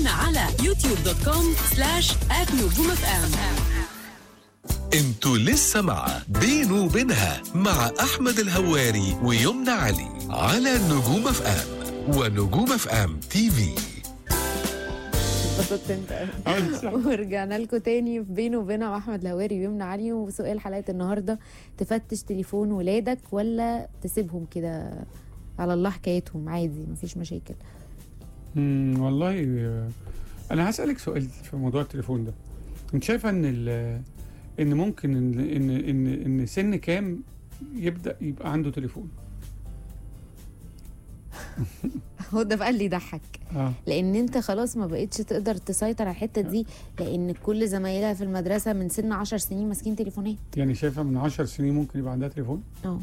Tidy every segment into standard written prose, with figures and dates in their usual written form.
تابعونا على youtube.com/@نجوم-FM. انتوا لسه مع بينه وبينها مع احمد الهواري ويمنى علي على نجوم اف ام ونجوم اف ام تي في. اتبسطت انت. ورجعنا لكم تاني في بينه وبينها مع احمد الهواري ويمنى علي. وسؤال حلقه النهارده: تفتش تليفون ولادك ولا تسيبهم كده على الله حكايتهم عادي مفيش مشاكل؟ والله انا هسألك سؤال في موضوع التليفون ده. انت شايفه ان ممكن ان سن كام يبدأ يبقى عنده تليفون؟ هو ده بقى اللي يضحك. لان انت خلاص ما بقتش تقدر تسيطر على الحته دي، لان كل زمايلها في المدرسه من سن 10 سنين ماسكين تليفونات. يعني شايفه من 10 سنين ممكن يبقى عندها تليفون؟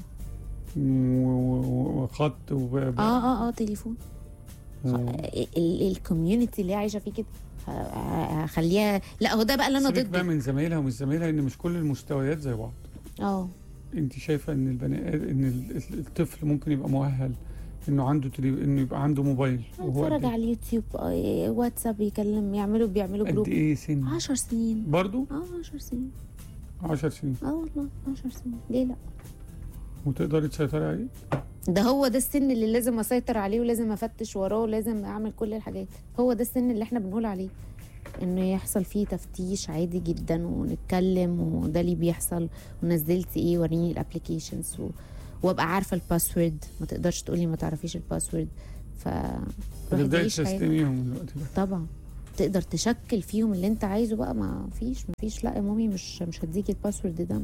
وخط تليفون. الكوميونتي اللي هي عايشه فيه كده خليها. لا هو ده بقى اللي انا ضده. بقى من زمايلها ومش زمايلها، ان مش كل المستويات زي بعض. انت شايفه ان ان الطفل ممكن يبقى مؤهل انه عنده انه يبقى عنده موبايل يتفرج على اليوتيوب، واتساب، بيعملوا جروب؟ قد ايه سن؟ 10 سنين برضو. 10 سنين. 10 سنين والله 10 سنين، ليه لا؟ وتقدري تسيطري عليه؟ ده هو ده السن اللي لازم اسيطر عليه، ولازم افتش وراه، ولازم اعمل كل الحاجات. هو ده السن اللي احنا بنقول عليه انه يحصل فيه تفتيش عادي جدا، ونتكلم وده اللي بيحصل، ونزلت ايه، وريني الابليكيشنز وابقى عارفه الباسورد. ما تقدرش تقولي ما تعرفيش الباسورد. تبداي تستخدميهم الوقت ده. طبعا تقدر تشكل فيهم اللي انت عايزه بقى. ما فيش لا يا مامي مش هديكي الباسورد ده،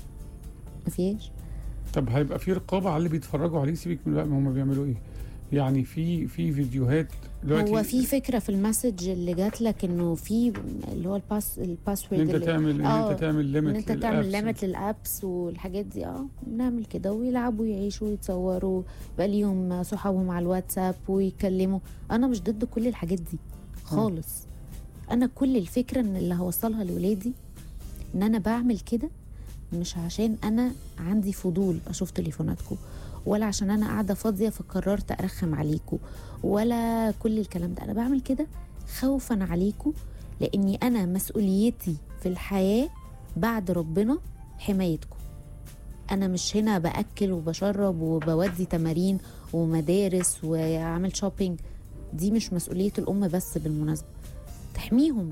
ما فيش. طب هيبقى في رقابه على اللي بيتفرجوا عليه؟ سيبك من بقى هم بيعملوا ايه. يعني في فيديوهات دلوقتي. هو في فكره في المسج اللي جات لك انه في اللي هو الباسورد، انت تعمل ليميت للابس والحاجات دي. بنعمل كده، ويلعبوا ويعيشوا ويتصوروا، بقى ليهم صحابهم على الواتساب ويكلموا. انا مش ضد كل الحاجات دي خالص. انا كل الفكره ان اللي هوصلها لولادي ان انا بعمل كده مش عشان انا عندي فضول اشوف تليفوناتكم، ولا عشان انا قاعده فاضيه فقررت ارخم عليكم، ولا كل الكلام ده. انا بعمل كده خوفا عليكم، لاني انا مسؤوليتي في الحياه بعد ربنا حمايتكم. انا مش هنا باكل وبشرب وبودي تمارين ومدارس واعمل شوبينج. دي مش مسؤوليه الام بس، بالمناسبه تحميهم.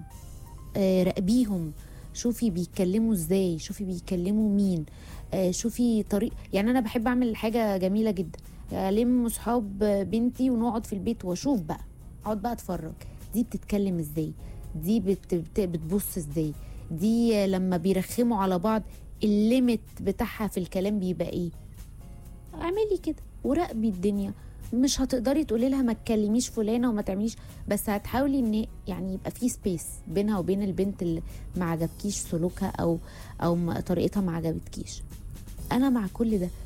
راقبيهم، شوفي بيتكلموا ازاي، شوفي بيكلموا مين، شوفي طريق. يعني انا بحب اعمل حاجه جميله جدا، الم اصحاب بنتي ونقعد في البيت واشوف بقى، اقعد بقى اتفرج دي بتتكلم ازاي، دي بتبص ازاي، دي لما بيرخموا على بعض الليميت بتاعها في الكلام بيبقى ايه. اعملي كده وراقبي الدنيا. مش هتقدري تقولي لها ما تكلميش فلانه وما تعمليش، بس هتحاولي ان يعني يبقى في سبيس بينها وبين البنت اللي ما عجبكيش سلوكها او طريقتها ما عجبتكيش. انا مع كل ده.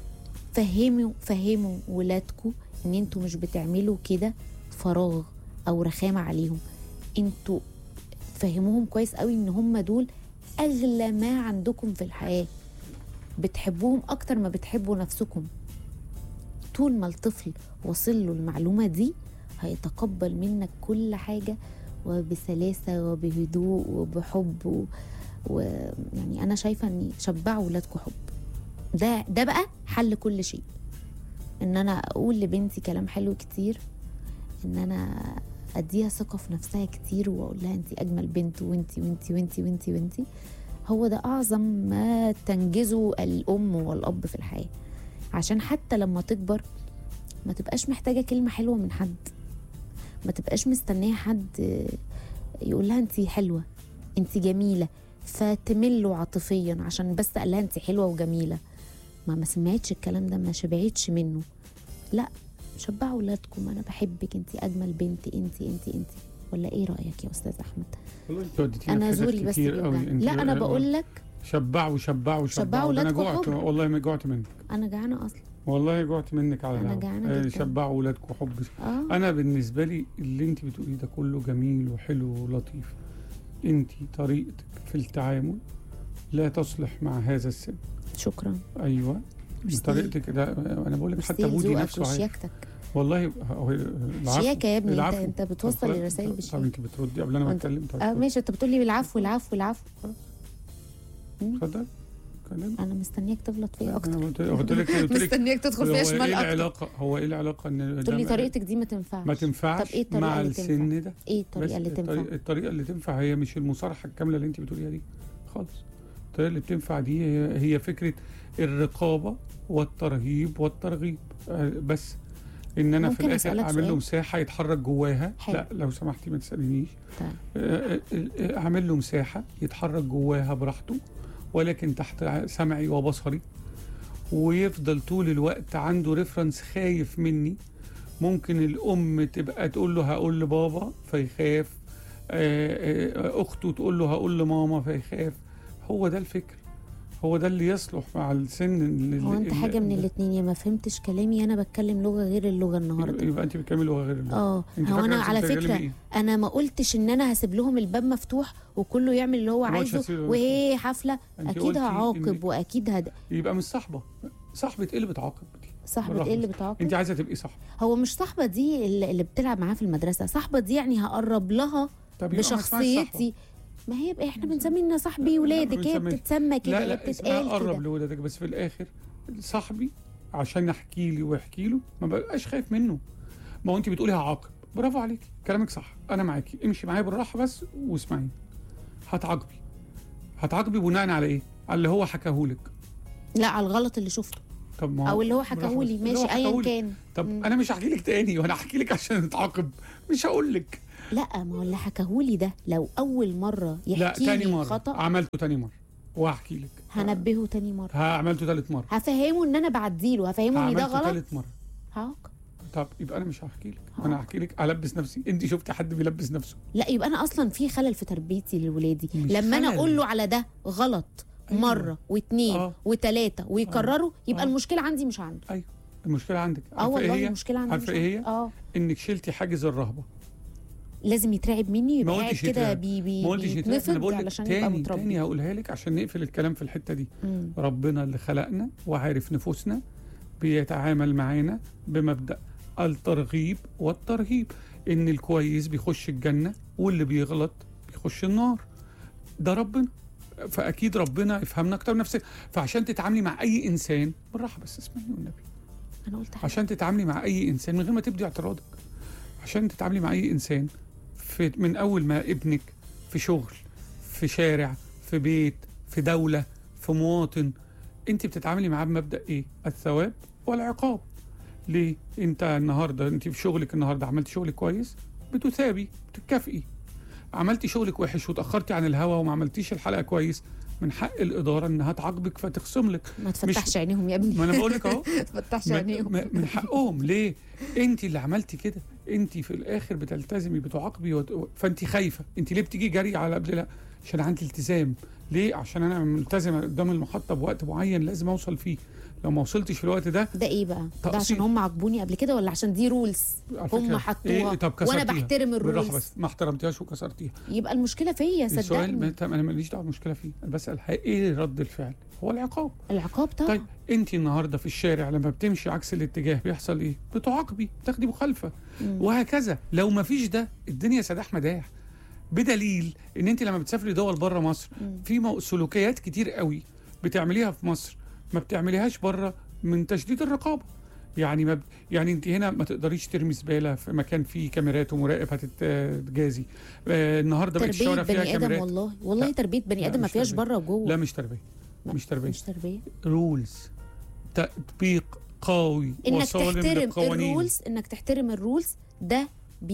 فهموا ولادكم ان انتوا مش بتعملوا كده فراغ او رخامه عليهم. انتوا فهموهم كويس قوي ان هم دول اغلى ما عندكم في الحياه، بتحبوهم اكتر ما بتحبوا نفسكم. طول ما الطفل وصل له المعلومه دي هيتقبل منك كل حاجه وبسلاسه وبهدوء وبحب ويعني انا شايفه ان شبعوا ولادكم حب. ده بقى حل كل شيء. ان انا اقول لبنتي كلام حلو كتير، ان انا اديها ثقه في نفسها كتير، واقول لها انت اجمل بنت، وانتي وانتي وانتي وانتي وانتي. هو ده اعظم ما تنجزه الام والاب في الحياه، عشان حتى لما تكبر ما تبقاش محتاجه كلمه حلوه من حد، ما تبقاش مستنيه حد يقول لها انت حلوه انت جميله فتمله عاطفيا عشان بس قال لها انت حلوه وجميله. ما سمعتش الكلام ده، ما شبعتش منه. لا، شبعوا ولادكم. انا بحبك، انت اجمل بنت، انت. ولا ايه رايك يا استاذ احمد؟ انا زوري بس لا انا بقول لك شبعوا انا جوعت والله، ما جوعت منك. انا جعانه اصلا والله، جوعت منك على انا جعانه جدا. شبعوا ولادكم حب. انا بالنسبه لي اللي انت بتقوليه ده كله جميل وحلو ولطيف. انت طريقتك في التعامل لا تصلح مع هذا السن. شكرا. ايوه طريقتك ده. انا بقول لك حتى بودي نفسه وشياكتك. والله هو العفو. شياكه يا ابني، العفو. انت بتوصل طب الرسائل طب بالشياكه. انت بتردي قبل انا ما اتكلم. ماشي، انت بتقول لي بالعفو العفو العفو. اتفضل كلمني. انا مستنياك تغلط فيا اكتر. انا قلت لك مستنياك تدخل فيها شمال ايه اكتر. العلاقه؟ هو ايه العلاقه ان تقول لي طريقتك دي ما تنفعش. ما تنفعش طب ايه الطريقه مع اللي تنفع؟ السن ده؟ ايه الطريقه اللي تنفع؟ الطريقه اللي تنفع هي مش المصارحه الكامله اللي انت بتقوليها دي خالص. الطريقه اللي بتنفع دي هي فكره الرقابه والترهيب والترغيب. بس ان انا في ممكن الاخر أسألك اعمل له سؤال؟ مساحه يتحرك جواها. حلو. لا لو سمحتي ما تسالنيش. طيب اعمل له مساحه يتحرك جواها براحته، ولكن تحت سمعي وبصري، ويفضل طول الوقت عنده ريفرنس خايف مني. ممكن الام تبقى تقول له هقول لبابا فيخاف، اخته تقول له هقول لماما فيخاف. هو ده الفكر، هو ده اللي يصلح مع السن هو انت حاجه من الاثنين، يا ما فهمتش كلامي انا بتكلم لغه غير اللغه النهارده. يبقى انت بتكملي لغه غير اللغه. هو انا على فكره انا ما قلتش ان انا هسيب لهم الباب مفتوح وكله يعمل اللي هو عايزه وهي حفله. اكيد هعاقب واكيد يبقى مش صاحبه. صاحبه ايه اللي بتعاقب دي؟ صاحبه ايه اللي بتعاقب؟ انت عايزه تبقي صاحبه. هو مش صاحبه دي اللي بتلعب معاها في المدرسه، صاحبه دي يعني هقرب لها بشخصيتي. ما هي بقى احنا بنسمينا صاحبي ولادك، هي بتتسمى كده، هي بتتقال كده. قرب لولادك، بس في الاخر صاحبي عشان احكي لي واحكي له ما بقاش خايف منه. ما هو انت بتقولي هعاقب، برافو عليكي، كلامك صح، انا معاكي، امشي معايا بالراحه بس واسمعيني. هتعاقبي بناء على ايه؟ على اللي هو حكاهولك؟ لا، على الغلط اللي شفته. طب ما او اللي هو حكاهولي، ماشي ايا كان. طب انا مش هحكي لك تاني، وانا هحكي لك عشان نتعاقب، مش هقول لك. لا، ما هو اللي حكاهولي ده لو اول مره يحكي لي خطأ عملته تاني مره وهحكي لك، هنبهه تاني مره، عملته تالت مره، هفهمه ان انا بعديله، هفهمه ان ده غلط. تالت مره هعاقب. طب يبقى انا مش هحكي لك، انا هحكي لك البس نفسي. انت شفتي حد بيلبس نفسه؟ لا، يبقى انا اصلا في خلل في تربيتي لولادي لما انا اقول له على ده غلط مره واثنين وثلاثه ويكرروا. يبقى المشكله عندي مش عنده. ايوه المشكله عندك. والله المشكله عندي. عارفه ايه هي؟ انك شلتي حاجز الرهبه. لازم يترعب مني، يبقى قاعد كده بيتنفض علشان يبقى متربي. تاني هقولها لك عشان نقفل الكلام في الحته دي. ربنا اللي خلقنا وعارف نفوسنا بيتعامل معانا بمبدأ الترغيب والترهيب، ان الكويس بيخش الجنه واللي بيغلط بيخش النار. ده ربنا، فاكيد ربنا يفهمنا اكتر من نفسنا. فعشان تتعاملي مع اي انسان بالراحه، بس اسمعي والنبي، انا قلت حاجة. عشان تتعاملي مع اي انسان من غير ما تبدي اعتراضك، عشان تتعاملي مع اي انسان من اول ما ابنك في شغل، في شارع، في بيت، في دوله، في مواطن، انت بتتعاملي معاه بمبدا ايه؟ الثواب والعقاب. ليه؟ انت النهارده انت في شغلك النهارده عملتي شغل كويس بتثابي، بتكافئي. عملتي شغلك وحش وتاخرتي عن الهوا وما عملتيش الحلقه كويس، من حق الاداره انها تعاقبك فتخصم لك. ما تفتحش عينيهم يا ابني. ما انا بقول لك اهو، ما تفتحش عينيهم. من حقهم. ليه؟ انت اللي عملتي كده، انت في الاخر بتلتزمي بتعاقبي فانت خايفه. انت ليه بتيجي جري على قبل؟ لا، عشان عندي التزام. ليه؟ عشان انا ملتزمه قدام المحطه بوقت معين لازم اوصل فيه. لو ما وصلتش في الوقت ده ايه بقى؟ ده عشان هم عاقبوني قبل كده ولا عشان دي رولز هم حطوها وانا بحترم الرولز؟ بس ما احترمتيهاش وكسرتيها، يبقى المشكله فيا. صدقني انا ماليش دعوه بالمشكله فيه، انا بسال ايه رد الفعل؟ هو العقاب. طبعا. طيب انت النهارده في الشارع لما بتمشي عكس الاتجاه بيحصل ايه؟ بتعاقبي، بتاخدي مخالفه. وهكذا. لو ما فيش ده الدنيا سداح مداح. بدليل ان انت لما بتسافري دول بره مصر في سلوكيات كتير قوي بتعمليها في مصر ما بتعمليهاش بره من تشديد الرقابه. يعني يعني انت هنا ما تقدريش ترمي زباله في مكان فيه كاميرات ومراقب هتتجازي. النهارده بقت الشوارع فيها كاميرات. والله تربيه بني ادم ما فيهاش بره وجوه. لا مش تربيه. رولز، تطبيق قوي وصارم للقوانين. انك تحترم الرولز ده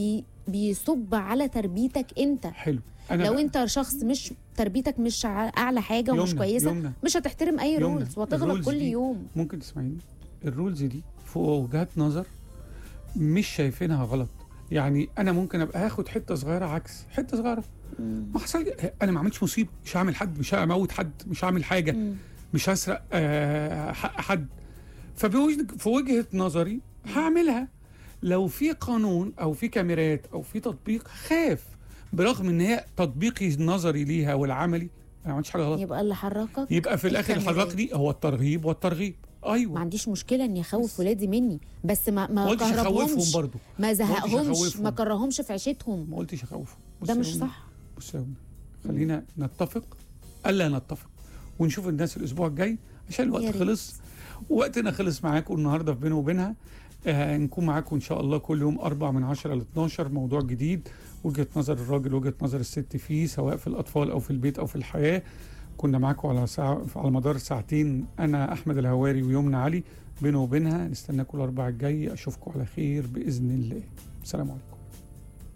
بيصب على تربيتك انت. حلو. لو انت شخص مش تربيتك مش اعلى حاجه ومش كويسه مش هتحترم اي رولز وهتغلط كل يوم. ممكن تسمعيني؟ الرولز دي في وجهات نظر مش شايفينها غلط. يعني انا ممكن ابقى هاخد حته صغيره عكس حته صغيره، ما حصل، انا ما عملتش مصيبه، مش هعمل حد، مش هموت حد، مش هعمل حاجه، مش هسرق حق حد. في وجهه نظري هعملها. لو في قانون او في كاميرات او في تطبيق خاف، برغم ان هي تطبيقي النظري ليها والعملي انا ما عملتش حاجه غلط. يبقى اللي حركك، يبقى في الاخر اللي حركني هو الترغيب والترغيب. ايوه ما عنديش مشكله اني اخوف ولادي مني، بس ما قلتش اخوفهم كهربهمش، برضو، ما زهقهمش، أخوفهم. ما كرههمش في عيشتهم. ما قلتش اخوفهم. ده مش صح. بص يا هدى، خلينا نتفق الا نتفق، ونشوف الناس الاسبوع الجاي عشان يا الوقت ريت. خلص، وقتنا خلص معاكم النهارده في بينه وبينها. نكون معاكم ان شاء الله كل يوم 4 من 10 ل 12 موضوع جديد، وجهة نظر الراجل وجهة نظر الست فيه، سواء في الأطفال أو في البيت أو في الحياة. كنا معاكم على مدار ساعتين، أنا أحمد الهواري ويمنى علي. بينه وبينها نستناكم الأربعاء الجاي، أشوفكم على خير بإذن الله. السلام عليكم.